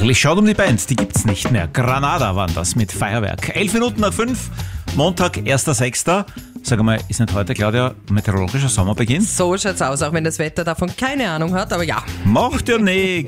Eigentlich schaut um die Band, die gibt's nicht mehr. Granada waren das mit Feuerwerk. 11 Minuten nach 5, Montag, 1.6. Sag mal, ist nicht heute, Claudia, meteorologischer Sommerbeginn? So schaut's aus, auch wenn das Wetter davon keine Ahnung hat, aber ja. Macht ja nichts.